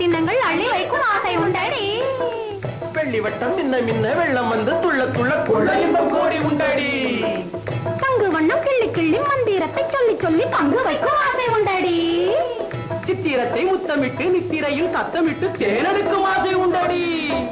ரத்தினங்கள் அள்ளி வைக்கும் ஆசை உண்டடி. வெள்ளி வட்டம் சின்ன மின்ன வெள்ளம் வந்து துள்ள துள்ள கொள்ள இன்பம் கோடி உண்டடி. சங்கு வண்ணம் கிள்ளி கிள்ளி மந்திரத்தை சொல்லி சொல்லி பங்கு வைக்கும் ஆசை உண்டடி. சித்திரத்தை முத்தமிட்டு நித்திரையில் சத்தமிட்டு தேனெடுக்கும் ஆசை உண்டடி.